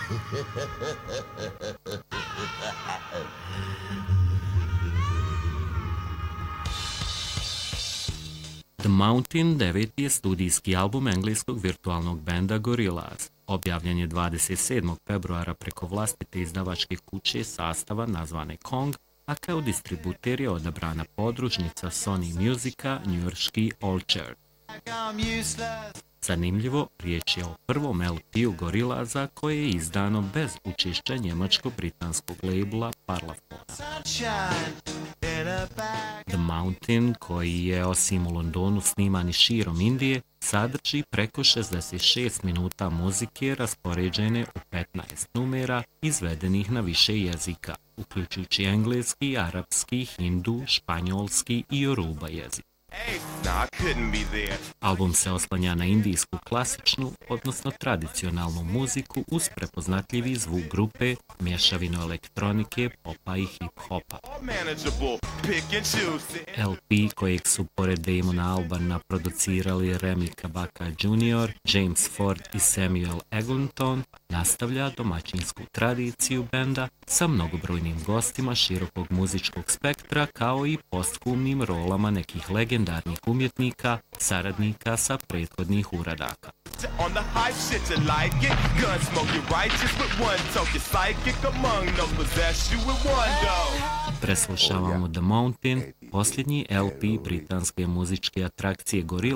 The Mountain deveti je studijski album engleskog virtualnog benda Gorillaz. Objavljen je 27. februara preko vlastite izdavačke kuće sastava nazvane Kong, a kao distributer je odabrana podružnica Sony Musica, njujorški Orchard. Zanimljivo, riječ je o prvom LP-u Gorillaza koje je izdano bez učešća njemačko-britanskog labela Parlophone. The Mountain, koji je osim u Londonu sniman i širom Indije, sadrži preko 66 minuta muzike raspoređene u 15 numera izvedenih na više jezika, uključujući engleski, arapski, hindu, španjolski i yoruba jezik. Album se oslanja na indijsku klasičnu, odnosno tradicionalnu muziku uz prepoznatljivi zvuk grupe, mješavinu elektronike, popa i hip-hopa. LP, kojeg su pored Damona Albana producirali Remy Kabaka Jr., James Ford i Samuel Eglinton, nastavlja domaćinsku tradiciju benda sa mnogobrojnim gostima širokog muzičkog spektra kao i posthumnim rolama nekih legendarnih umjetnika, saradnika sa prethodnih uradaka. Preslušavamo The Mountain, posljednji LP britanske muzičke atrakcije Gorillaz,